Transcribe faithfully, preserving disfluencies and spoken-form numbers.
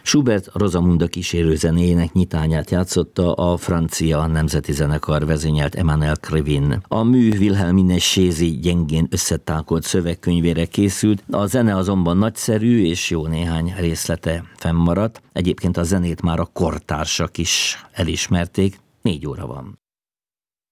Schubert Rosamunda kísérőzenéjének nyitányát játszotta a francia nemzeti zenekar vezényelt Emmanuel Krivin. A mű Wilhelmine Schési gyengén összetákolt szövegkönyvére készült, a zene azonban nagyszerű és jó néhány részlete fennmaradt. Egyébként a zenét már a kortársak is elismerték. Négy óra van.